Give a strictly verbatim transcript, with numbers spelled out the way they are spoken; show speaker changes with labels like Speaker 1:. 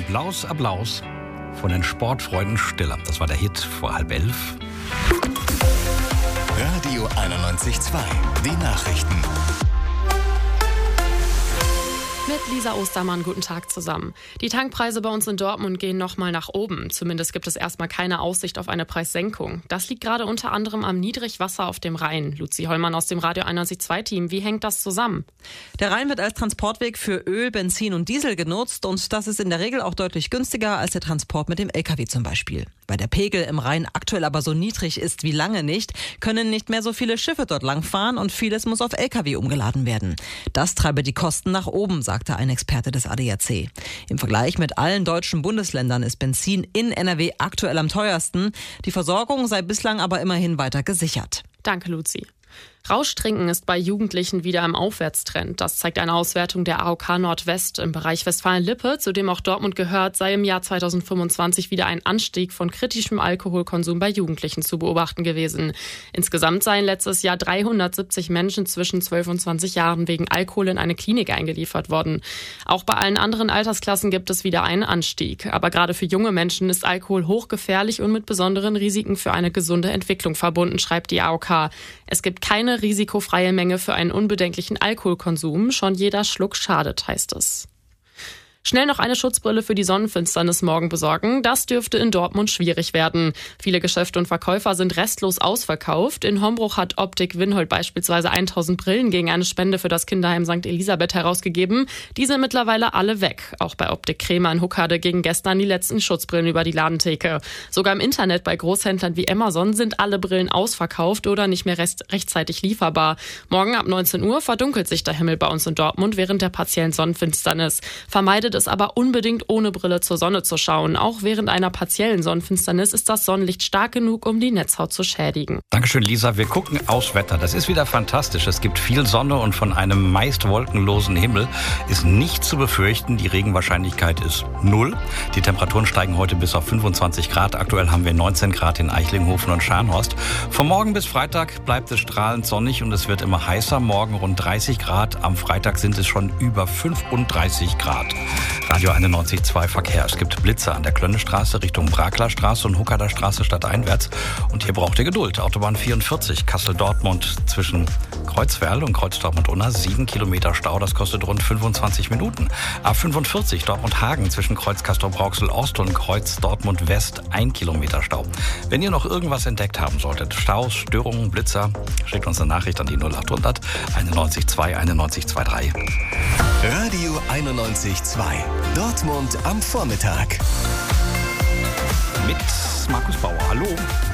Speaker 1: Applaus, Applaus von den Sportfreunden Stiller. Das war der Hit vor halb elf.
Speaker 2: Radio einundneunzig Komma zwei, die Nachrichten.
Speaker 3: Mit Lisa Ostermann, guten Tag zusammen. Die Tankpreise bei uns in Dortmund gehen nochmal nach oben. Zumindest gibt es erstmal keine Aussicht auf eine Preissenkung. Das liegt gerade unter anderem am Niedrigwasser auf dem Rhein. Luzi Hollmann aus dem Radio einundneunzig Komma zwei Team. Wie hängt das zusammen?
Speaker 4: Der Rhein wird als Transportweg für Öl, Benzin und Diesel genutzt und das ist in der Regel auch deutlich günstiger als der Transport mit dem L K W zum Beispiel. Weil der Pegel im Rhein aktuell aber so niedrig ist wie lange nicht, können nicht mehr so viele Schiffe dort langfahren und vieles muss auf L K W umgeladen werden. Das treibe die Kosten nach oben, sagte ein Experte des A D A C. Im Vergleich mit allen deutschen Bundesländern ist Benzin in N R W aktuell am teuersten. Die Versorgung sei bislang aber immerhin weiter gesichert.
Speaker 3: Danke, Luzi. Rauschtrinken ist bei Jugendlichen wieder im Aufwärtstrend. Das zeigt eine Auswertung der A O K Nordwest. Im Bereich Westfalen-Lippe, zu dem auch Dortmund gehört, sei im Jahr zweitausendfünfundzwanzig wieder ein Anstieg von kritischem Alkoholkonsum bei Jugendlichen zu beobachten gewesen. Insgesamt seien letztes Jahr dreihundertsiebzig Menschen zwischen zwölf und zwanzig Jahren wegen Alkohol in eine Klinik eingeliefert worden. Auch bei allen anderen Altersklassen gibt es wieder einen Anstieg. Aber gerade für junge Menschen ist Alkohol hochgefährlich und mit besonderen Risiken für eine gesunde Entwicklung verbunden, schreibt die A O K. Es gibt keine risikofreie Menge für einen unbedenklichen Alkoholkonsum. Schon jeder Schluck schadet, heißt es. Schnell noch eine Schutzbrille für die Sonnenfinsternis morgen besorgen. Das dürfte in Dortmund schwierig werden. Viele Geschäfte und Verkäufer sind restlos ausverkauft. In Hombruch hat Optik Winhold beispielsweise tausend Brillen gegen eine Spende für das Kinderheim Sankt Elisabeth herausgegeben. Die sind mittlerweile alle weg. Auch bei Optik Kremer in Huckade gingen gestern die letzten Schutzbrillen über die Ladentheke. Sogar im Internet bei Großhändlern wie Amazon sind alle Brillen ausverkauft oder nicht mehr rest- rechtzeitig lieferbar. Morgen ab neunzehn Uhr verdunkelt sich der Himmel bei uns in Dortmund während der partiellen Sonnenfinsternis. Vermeidet es aber unbedingt ohne Brille zur Sonne zu schauen. Auch während einer partiellen Sonnenfinsternis ist das Sonnenlicht stark genug, um die Netzhaut zu schädigen.
Speaker 1: Dankeschön, Lisa. Wir gucken aufs Wetter. Das ist wieder fantastisch. Es gibt viel Sonne und von einem meist wolkenlosen Himmel ist nicht zu befürchten. Die Regenwahrscheinlichkeit ist null. Die Temperaturen steigen heute bis auf fünfundzwanzig Grad. Aktuell haben wir neunzehn Grad in Eichlinghofen und Scharnhorst. Von morgen bis Freitag bleibt es strahlend sonnig und es wird immer heißer. Morgen rund dreißig Grad. Am Freitag sind es schon über fünfunddreißig Grad. Radio einundneunzig Komma zwei Verkehr. Es gibt Blitze an der Klönnestraße Richtung Braklerstraße und Huckader Straße stadteinwärts. Und hier braucht ihr Geduld. Autobahn vierundvierzig, Kassel-Dortmund zwischen Kreuzwerl und Kreuz-Dortmund-Unna. Sieben Kilometer Stau, das kostet rund fünfundzwanzig Minuten. A fünfundvierzig, Dortmund-Hagen zwischen Kreuz Castor-Brauxel-Ost und Kreuz-Dortmund-West. Ein Kilometer Stau. Wenn ihr noch irgendwas entdeckt haben solltet, Staus, Störungen, Blitzer, schickt uns eine Nachricht an die null achthundert einundneunzig Komma zwei einundneunzig Komma drei.
Speaker 2: Radio einundneunzig Komma zwei. Dortmund am Vormittag.
Speaker 1: Mit Markus Bauer. Hallo.